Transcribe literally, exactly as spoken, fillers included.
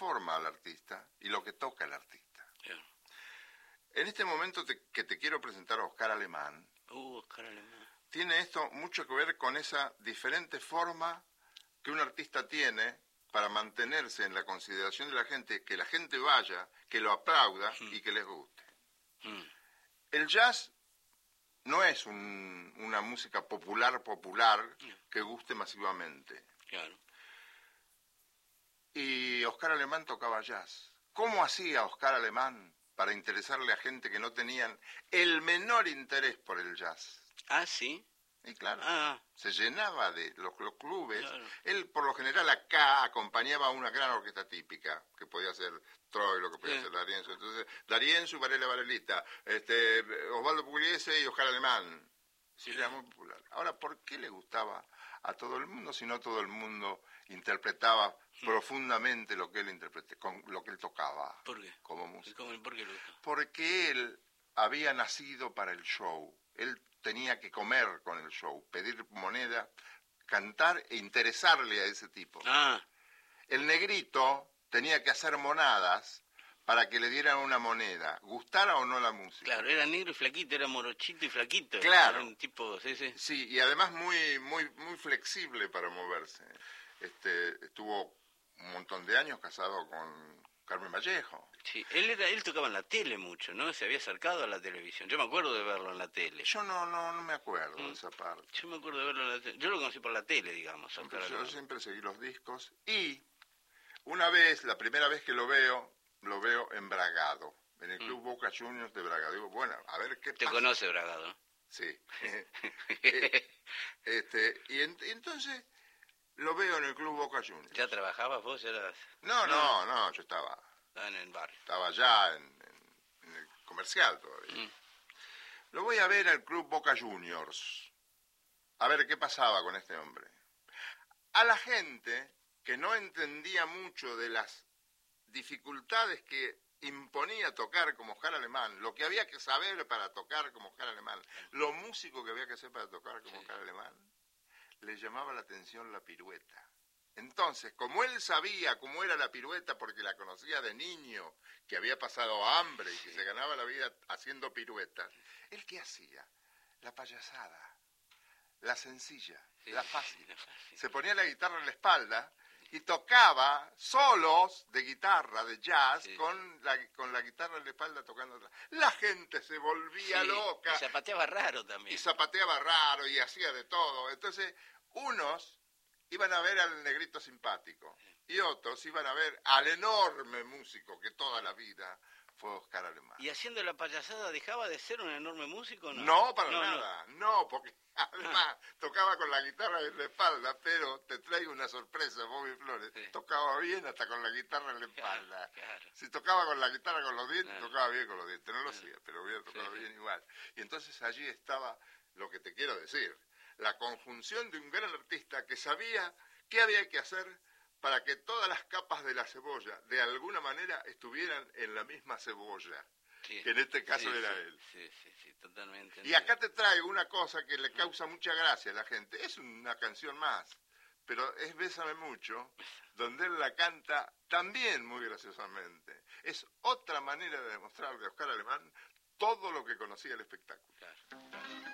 forma al artista y lo que toca el artista. Claro. En este momento te, que te quiero presentar a Oscar Alemán, Uh, Oscar Alemán. tiene esto mucho que ver con esa diferente forma que un artista tiene para mantenerse en la consideración de la gente, que la gente vaya, que lo aplauda mm. y que les guste. Mm. El jazz no es un, una música popular, popular, que guste masivamente. Claro. Y Oscar Alemán tocaba jazz. ¿Cómo hacía Oscar Alemán para interesarle a gente que no tenían el menor interés por el jazz? Ah, ¿sí? Y claro, ah. se llenaba de los, los clubes. Claro. Él, por lo general, acá acompañaba a una gran orquesta típica, que podía ser Troilo, que podía sí. ser D'Arienzo. Entonces, D'Arienzo y Varela Varelita, este, Osvaldo Pugliese y Oscar Alemán. Sí, era muy popular. Ahora, ¿por qué le gustaba a todo el mundo si no todo el mundo interpretaba sí. profundamente lo que él interprete, con lo que él tocaba? ¿Por qué? Como músico. ¿Por qué le gustaba? Porque él había nacido para el show. Él tenía que comer con el show, pedir moneda, cantar e interesarle a ese tipo. Ah. El negrito tenía que hacer monadas para que le dieran una moneda, gustara o no la música. Claro, era negro y flaquito, era morochito y flaquito. Claro. Era un tipo, sí, sí. Sí, y además muy, muy, muy flexible para moverse. Este, estuvo un montón de años casado con Carmen Vallejo. Sí, él era, él tocaba en la tele mucho, ¿no? Se había acercado a la televisión. Yo me acuerdo de verlo en la tele. Yo no, no, no me acuerdo ¿Mm? de esa parte. Yo me acuerdo de verlo en la tele. Yo lo conocí por la tele, digamos. Siempre, yo siempre seguí los discos y una vez, la primera vez que lo veo, lo veo en Bragado, en el Club mm. Boca Juniors de Bragado. Digo, bueno, a ver qué ¿Te pasa. conoce Bragado? ¿No? Sí. eh, este, y, en, y entonces lo veo en el Club Boca Juniors. ¿Ya trabajabas vos? ¿Ya eras... no, no, no, no, yo estaba... Estaba en el barrio. Estaba allá en, en, en el comercial todavía. Mm. Lo voy a ver al Club Boca Juniors. A ver qué pasaba con este hombre. A la gente que no entendía mucho de las dificultades que imponía tocar como Oscar Alemán, lo que había que saber para tocar como Oscar Alemán, lo músico que había que hacer para tocar como sí. Oscar Alemán, le llamaba la atención la pirueta. Entonces, como él sabía cómo era la pirueta porque la conocía de niño, que había pasado hambre y que se ganaba la vida haciendo piruetas, ¿él qué hacía? La payasada, la sencilla, sí, la fácil. Sí. Se ponía la guitarra en la espalda y tocaba solos de guitarra, de jazz, sí. con, la, con la guitarra en la espalda tocando. La gente se volvía sí. loca. Y zapateaba raro también. Y zapateaba raro y hacía de todo. Entonces, unos iban a ver al negrito simpático y otros iban a ver al enorme músico que toda la vida fue Oscar Alemán. ¿Y haciendo la payasada dejaba de ser un enorme músico o no? No, para no, nada, no, no porque además ah. tocaba con la guitarra en la espalda, pero te traigo una sorpresa, Bobby Flores, sí. tocaba bien hasta con la guitarra en la espalda. Claro, claro. Si tocaba con la guitarra con los dientes, claro. tocaba bien con los dientes, no lo claro. hacía, pero hubiera tocado sí, bien sí. igual. Y entonces allí estaba lo que te quiero decir, la conjunción de un gran artista que sabía qué había que hacer para que todas las capas de la cebolla, de alguna manera, estuvieran en la misma cebolla, sí, que en este caso sí, era sí, él. Sí, sí, sí, totalmente. Y acá te traigo una cosa que le causa mucha gracia a la gente. Es una canción más, pero es Bésame Mucho, donde él la canta también muy graciosamente. Es otra manera de demostrar de Oscar Alemán todo lo que conocía el espectáculo. Claro.